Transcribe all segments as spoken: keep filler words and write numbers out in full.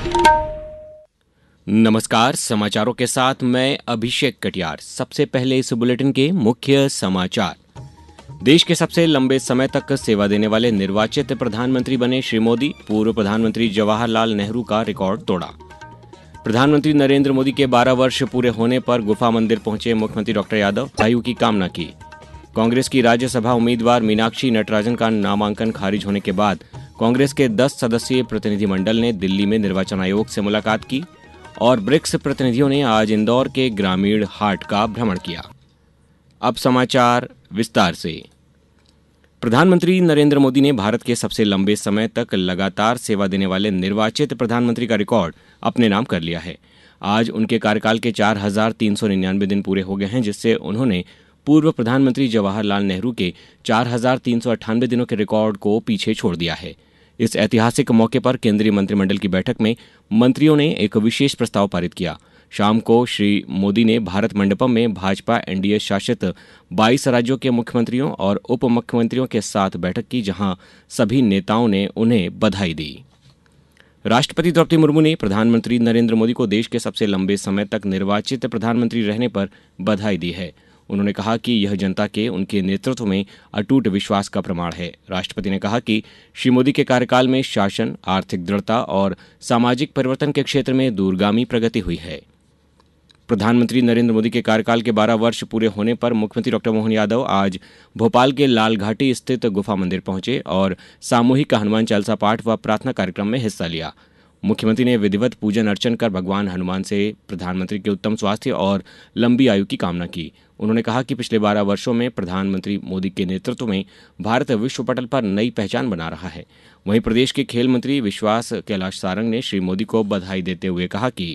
नमस्कार, समाचारों के साथ मैं अभिषेक कटियार। सबसे पहले इस बुलेटिन के मुख्य समाचार। देश के सबसे लंबे समय तक सेवा देने वाले निर्वाचित प्रधानमंत्री बने श्री मोदी। पूर्व प्रधानमंत्री जवाहरलाल नेहरू का रिकॉर्ड तोड़ा। प्रधानमंत्री नरेंद्र मोदी के बारह वर्ष पूरे होने पर गुफा मंदिर पहुंचे मुख्यमंत्री डॉक्टर यादव, आयु की कामना की। कांग्रेस की राज्यसभा उम्मीदवार मीनाक्षी नटराजन का नामांकन खारिज होने के बाद कांग्रेस के दस सदस्यीय प्रतिनिधिमंडल ने दिल्ली में निर्वाचन आयोग से मुलाकात की और ब्रिक्स प्रतिनिधियों ने आज इंदौर के ग्रामीण हाट का भ्रमण किया। अब समाचार विस्तार से। प्रधानमंत्री नरेंद्र मोदी ने भारत के सबसे लंबे समय तक लगातार सेवा देने वाले निर्वाचित प्रधानमंत्री का रिकॉर्ड अपने नाम कर लिया है। आज उनके कार्यकाल के चार हजार तीन सौ निन्यानवे दिन पूरे हो गए हैं, जिससे उन्होंने पूर्व प्रधानमंत्री जवाहरलाल नेहरू के चार हजार तीन सौ अट्ठानवे दिनों के रिकॉर्ड को पीछे छोड़ दिया है। इस ऐतिहासिक मौके पर केंद्रीय मंत्रिमंडल की बैठक में मंत्रियों ने एक विशेष प्रस्ताव पारित किया। शाम को श्री मोदी ने भारत मंडपम में भाजपा एनडीए शासित बाईस राज्यों के मुख्यमंत्रियों और उप मुख्यमंत्रियों के साथ बैठक की, जहां सभी नेताओं ने उन्हें बधाई दी। राष्ट्रपति द्रौपदी मुर्मू ने प्रधानमंत्री नरेंद्र मोदी को देश के सबसे लंबे समय तक निर्वाचित प्रधानमंत्री रहने पर बधाई दी है। उन्होंने कहा कि यह जनता के उनके नेतृत्व में अटूट विश्वास का प्रमाण है। राष्ट्रपति ने कहा कि श्री मोदी के कार्यकाल में शासन, आर्थिक दृढ़ता और सामाजिक परिवर्तन के क्षेत्र में दूरगामी प्रगति हुई है। प्रधानमंत्री नरेंद्र मोदी के कार्यकाल के बारह वर्ष पूरे होने पर मुख्यमंत्री डॉक्टर मोहन यादव आज भोपाल के लाल घाटी स्थित गुफा मंदिर पहुंचे और सामूहिक हनुमान चालीसा पाठ व प्रार्थना कार्यक्रम में हिस्सा लिया। मुख्यमंत्री ने विधिवत पूजन अर्चन कर भगवान हनुमान से प्रधानमंत्री के उत्तम स्वास्थ्य और लंबी आयु की कामना की। उन्होंने कहा कि पिछले बारह वर्षों में प्रधानमंत्री मोदी के नेतृत्व में भारत विश्व पटल पर नई पहचान बना रहा है। वहीं प्रदेश के खेल मंत्री विश्वास कैलाश सारंग ने श्री मोदी को बधाई देते हुए कहा कि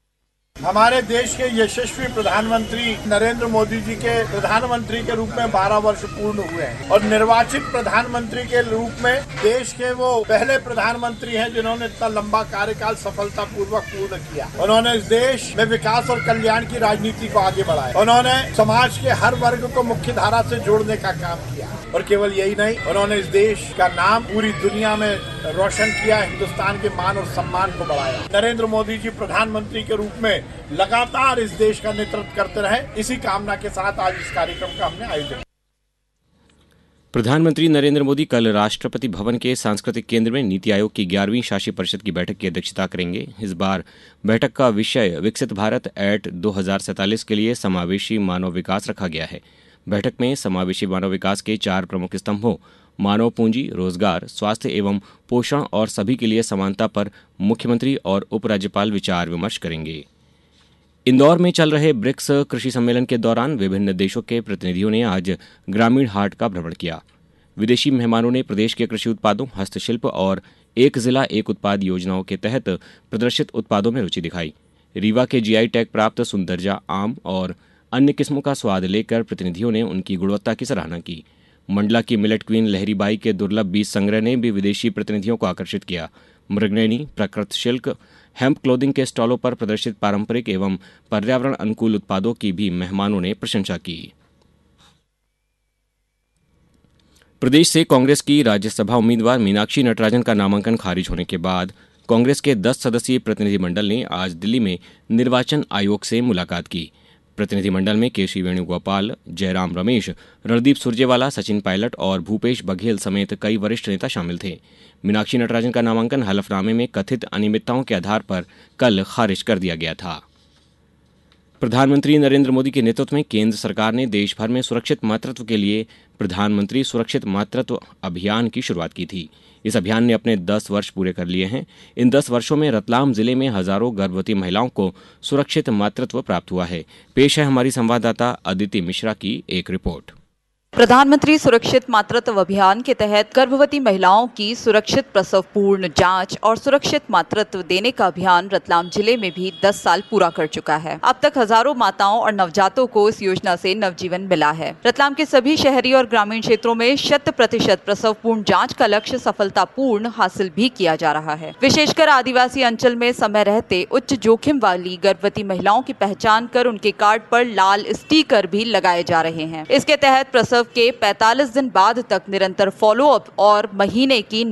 हमारे देश के यशस्वी प्रधानमंत्री नरेंद्र मोदी जी के प्रधानमंत्री के रूप में बारह वर्ष पूर्ण हुए हैं और निर्वाचित प्रधानमंत्री के रूप में देश के वो पहले प्रधानमंत्री हैं जिन्होंने इतना लंबा कार्यकाल सफलतापूर्वक पूर्ण किया। उन्होंने इस देश में विकास और कल्याण की राजनीति को आगे बढ़ाया। उन्होंने समाज के हर वर्ग को मुख्य धारा से जोड़ने का काम किया और केवल यही नहीं, उन्होंने इस देश का नाम पूरी दुनिया में रोशन किया, हिंदुस्तान के मान और सम्मान को बढ़ाया। नरेंद्र मोदी जी प्रधानमंत्री के रूप में लगातार इस देश का नेतृत्व करते रहे, इसी कामना के साथ आज इस कार्यक्रम का हमने आयोजन। प्रधानमंत्री नरेंद्र मोदी कल राष्ट्रपति भवन के सांस्कृतिक केंद्र में नीति आयोग की ग्यारहवीं शासी परिषद की बैठक की अध्यक्षता करेंगे। इस बार बैठक का विषय विकसित भारत एट दो हजार सैंतालीस के लिए समावेशी मानव विकास रखा गया है। बैठक में समावेशी मानव विकास के चार प्रमुख स्तंभों मानव पूंजी, रोजगार, स्वास्थ्य एवं पोषण और सभी के लिए समानता पर मुख्यमंत्री और उपराज्यपाल विचार विमर्श करेंगे। इंदौर में चल रहे ब्रिक्स कृषि सम्मेलन के दौरान विभिन्न देशों के प्रतिनिधियों ने आज ग्रामीण हाट का भ्रमण किया। विदेशी मेहमानों ने प्रदेश के कृषि उत्पादों, हस्तशिल्प और एक जिला एक उत्पाद योजनाओं के तहत प्रदर्शित उत्पादों में रुचि दिखाई। रीवा के जीआई टैग प्राप्त सुंदरजा आम और अन्य किस्मों का स्वाद लेकर प्रतिनिधियों ने उनकी गुणवत्ता की सराहना की। मंडला की मिलेट क्वीन लहरी बाई के दुर्लभ बीज संग्रह ने भी विदेशी प्रतिनिधियों को आकर्षित किया। मृगनयनी, प्राकृत शिल्क, हेम्प क्लोथिंग के स्टॉलों पर प्रदर्शित पारंपरिक एवं पर्यावरण अनुकूल उत्पादों की भी मेहमानों ने प्रशंसा की। प्रदेश से कांग्रेस की राज्यसभा उम्मीदवार मीनाक्षी नटराजन का नामांकन खारिज होने के बाद कांग्रेस के दस सदस्यीय प्रतिनिधिमंडल ने आज दिल्ली में निर्वाचन आयोग से मुलाकात की। प्रतिनिधिमंडल में केसी वेणुगोपाल, जयराम रमेश, रणदीप सुरजेवाला, सचिन पायलट और भूपेश बघेल समेत कई वरिष्ठ नेता शामिल थे। मीनाक्षी नटराजन का नामांकन हलफनामे में कथित अनियमितताओं के आधार पर कल खारिज कर दिया गया था। प्रधानमंत्री नरेंद्र मोदी के नेतृत्व में केंद्र सरकार ने देश भर में सुरक्षित मातृत्व के लिए प्रधानमंत्री सुरक्षित मातृत्व अभियान की शुरुआत की थी। इस अभियान ने अपने दस वर्ष पूरे कर लिए हैं। इन दस वर्षों में रतलाम जिले में हजारों गर्भवती महिलाओं को सुरक्षित मातृत्व प्राप्त हुआ है। पेश है हमारी संवाददाता अदिति मिश्रा की एक रिपोर्ट। प्रधानमंत्री सुरक्षित मातृत्व अभियान के तहत गर्भवती महिलाओं की सुरक्षित प्रसव पूर्ण जांच और सुरक्षित मातृत्व देने का अभियान रतलाम जिले में भी दस साल पूरा कर चुका है। अब तक हजारों माताओं और नवजातों को इस योजना से नवजीवन मिला है। रतलाम के सभी शहरी और ग्रामीण क्षेत्रों में शत प्रतिशत प्रसव पूर्ण जाँच का लक्ष्य सफलतापूर्ण हासिल भी किया जा रहा है। विशेषकर आदिवासी अंचल में समय रहते उच्च जोखिम वाली गर्भवती महिलाओं की पहचान कर उनके कार्ड पर लाल स्टिकर भी लगाए जा रहे हैं। इसके तहत प्रसव के पैंतालीस दिन बाद तक निरंतर फॉलो अप और महीने की